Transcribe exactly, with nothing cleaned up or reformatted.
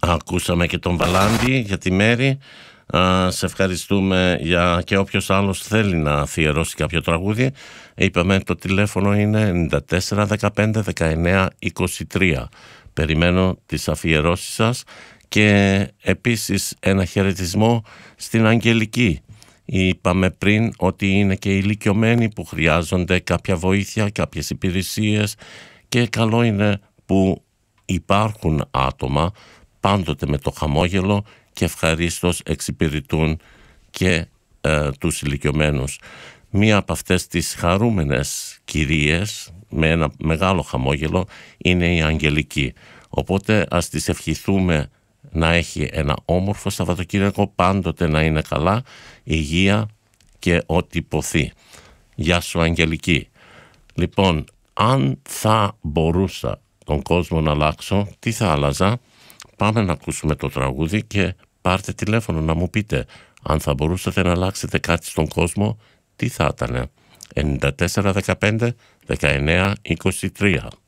Ακούσαμε και τον Βαλάντη για τη Μέρη. Α, σε ευχαριστούμε για και όποιος άλλος θέλει να αφιερώσει κάποιο τραγούδι. Είπαμε το τηλέφωνο είναι ενενήντα τέσσερα δεκαπέντε δεκαεννέα είκοσι τρία. Περιμένω τις αφιερώσεις σας και επίσης ένα χαιρετισμό στην Αγγελική. Είπαμε πριν ότι είναι και οι ηλικιωμένοι που χρειάζονται κάποια βοήθεια, κάποιες υπηρεσίες και καλό είναι που υπάρχουν άτομα πάντοτε με το χαμόγελο και ευχαρίστως εξυπηρετούν και ε, τους ηλικιωμένους. Μία από αυτές τις χαρούμενες κυρίες με ένα μεγάλο χαμόγελο είναι η Αγγελική. Οπότε ας της ευχηθούμε να έχει ένα όμορφο Σαββατοκύριακο, πάντοτε να είναι καλά, υγεία και ό,τι υποθεί. Γεια σου Αγγελική. Λοιπόν, αν θα μπορούσα τον κόσμο να αλλάξω, τι θα άλλαζα? Πάμε να ακούσουμε το τραγούδι και πάρτε τηλέφωνο να μου πείτε αν θα μπορούσατε να αλλάξετε κάτι στον κόσμο, τι θα ήταν? ενενήντα τέσσερα δεκαπέντε δεκαεννέα είκοσι τρία.